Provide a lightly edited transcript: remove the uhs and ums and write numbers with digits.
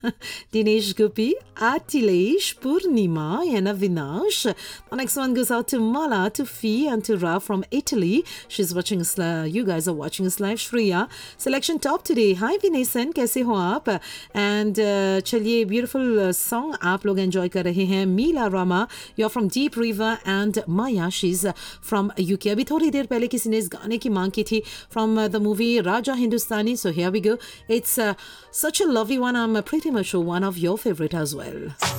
Dinesh Guppy, Atilesh, Purnima, and Avinash. The next one goes out to Mala, to Fee, and to Ra from Italy. She's watching us. You guys are watching us live. Shreya, selection top today. Hi Vinesan, कैसे हो आप? And चलिए beautiful song आप लोग enjoy कर रहे हैं. Mila Rama, you're from Deep River, and Maya, she's from UK. अभी थोड़ी देर पहले किसी ने इस गाने की मांग की थी from the movie Raja Hindustani. So here we go. It's such a lovely one. I'm pretty much sure one of your favorite as well.